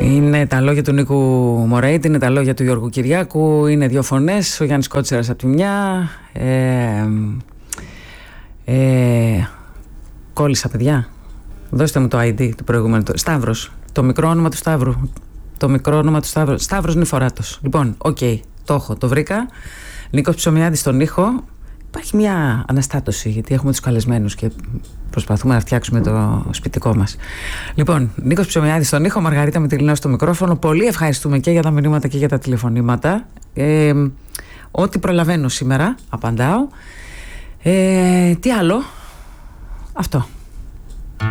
Είναι τα λόγια του Νίκου Μωρέιτη, είναι τα λόγια του Γιώργου Κυριάκου, είναι δύο φωνές, ο Γιάννης Κότσιρας από τη μια. Κόλλησα, παιδιά. Δώστε μου το ID του προηγούμενου. Σταύρος. Το μικρό όνομα του Σταύρου. Το μικρό όνομα του Σταύρου. Σταύρος Νηφοράτος. Λοιπόν, οκ, το έχω, το βρήκα. Νίκος Ψωμιάδης στον ήχο. Υπάρχει μια αναστάτωση, γιατί έχουμε τους καλεσμένους και προσπαθούμε να φτιάξουμε το σπιτικό μας. Λοιπόν, Νίκος Ψωμιάδης στον ήχο, Μαργαρίτα Μητυλινέου στο μικρόφωνο. Πολύ ευχαριστούμε και για τα μηνύματα και για τα τηλεφωνήματα. Ό,τι προλαβαίνω σήμερα, απαντάω. Τι άλλο? Αυτό.